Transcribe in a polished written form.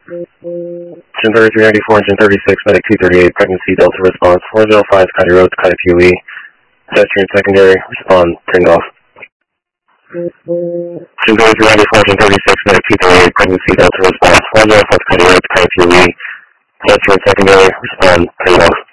Engine 3394, engine 36, medic 238, pregnancy, Delta response, 405, Scotty Road, Scotty QE, pedestrian secondary, respond, turning off. Engine 3394, engine 36, medic 238, pregnancy, Delta response, 405, Scotty Road, Scotty QE, pedestrian secondary, respond, turning off.